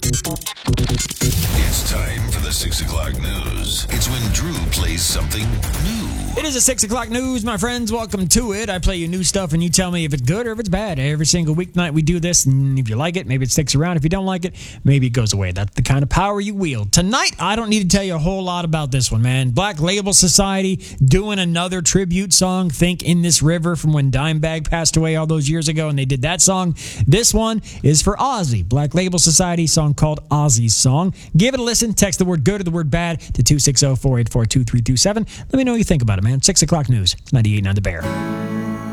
It's time for the 6 o'clock news. It's when Drew plays something new. It is a 6 o'clock news, my friends. Welcome to it. I play you new stuff and you tell me if it's good or if it's bad. Every single weeknight we do this, and if you like it, maybe it sticks around. If you don't like it, maybe it goes away. That's the kind of power you wield. Tonight, I don't need to tell you a whole lot about this one, man. Black Label Society doing another tribute song, Think in This River, from when Dimebag passed away all those years ago, and they did that song. This one is for Ozzy. Black Label Society song called Ozzy's Song. Give it a listen. Text the word good or the word bad to 260-484-2327. Let me know what you think about it, man. 6 o'clock news. 98.9 The Bear.